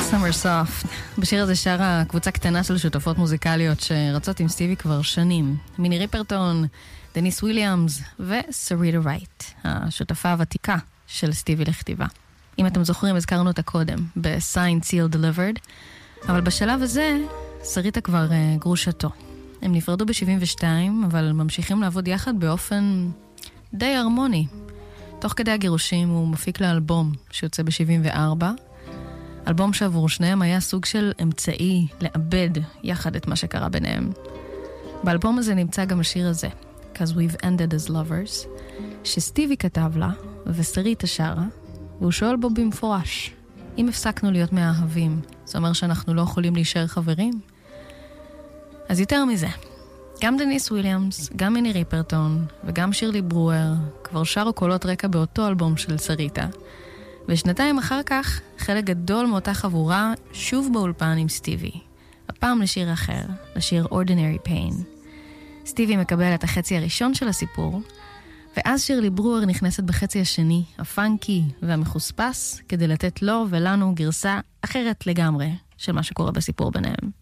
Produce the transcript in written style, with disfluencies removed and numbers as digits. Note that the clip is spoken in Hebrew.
Summer Soft. בשיר הזה שרה קבוצה קטנה של שותפות מוזיקליות שרצות עם סטיבי כבר שנים. מיני ריפרטון, דניס וויליאמס וסריטה רייט, השותפה הוותיקה של סטיבי לכתיבה. אם אתם זוכרים, הזכרנו אותה קודם, ב-Signed, Sealed, Delivered, אבל בשלב הזה סריטה כבר גרושתו. הם נפרדו ב-72, אבל ממשיכים לעבוד יחד באופן די הרמוני. תוך כדי הגירושים הוא מפיק לאלבום שיוצא ב-74, אלבום שעבור שניהם היה סוג של אמצעי לאבד יחד את מה שקרה ביניהם. באלבום הזה נמצא גם השיר הזה, Cause We've Ended As Lovers, שסטיבי כתב לה וסריטה שרה, והוא שואל בו במפורש, אם הפסקנו להיות מאהבים, זה אומר שאנחנו לא יכולים להישאר חברים? אז יותר מזה, גם דניס וויליאמס, גם מיני ריפרטון וגם שירלי ברואר כבר שרו קולות רקע באותו אלבום של סריטה, ושנתיים אחר כך חלק גדול מאותה חבורה שוב באולפן עם סטיבי, הפעם לשיר אחר, לשיר Ordinary Pain. סטיבי מקבל את החצי הראשון של הסיפור, ואז שירלי ברואר נכנסת בחצי השני, הפאנקי והמחוספס, כדי לתת לו ולנו גרסה אחרת לגמרי של מה שקורה בסיפור ביניהם.